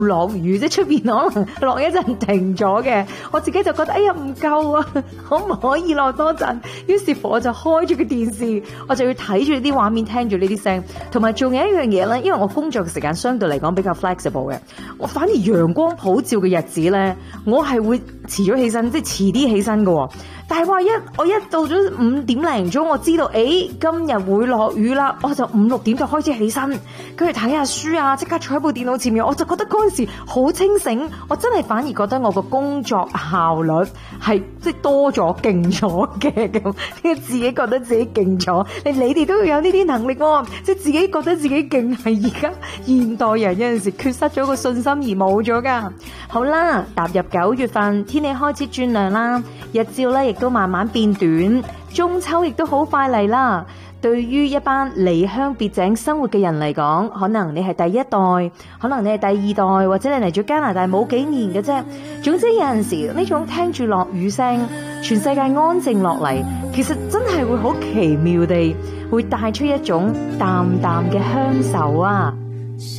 落雨，即係出邊可能落一陣停咗嘅，我自己就覺得哎呀唔夠啊，可唔可以落多陣？於是乎我就開住個電視，我就要睇住呢啲畫面，聽住呢啲聲，同埋仲有一樣嘢咧，因為我工作嘅時間相對嚟講比較 flexible 嘅，我反而陽光普照嘅日子咧，我係會遲咗起身，即係遲啲起身嘅。但係話我一到咗5點零鐘，我知道今日會落雨啦，我就5、6點就開始起身，跟住睇下書啊，即刻坐喺部電腦前面，我就覺得嗰陣時好清醒，我真係反而覺得我個工作效率係即係多咗、勁咗嘅咁，自己覺得自己勁咗。你哋都要有呢啲能力喎，即係自己覺得自己勁，係而家現代人有陣時缺失咗個信心而冇咗噶。好啦，踏入9月份，天氣開始轉涼啦，日照咧亦都慢慢變短，中秋亦都好快嚟啦。對於一班離鄉別井生活嘅人嚟講，可能你係第一代，可能你係第二代，或者你嚟咗加拿大冇幾年嘅啫。總之有陣時呢種聽住落雨聲，全世界安靜落嚟，其實真係會好奇妙地會帶出一種淡淡嘅鄉愁啊！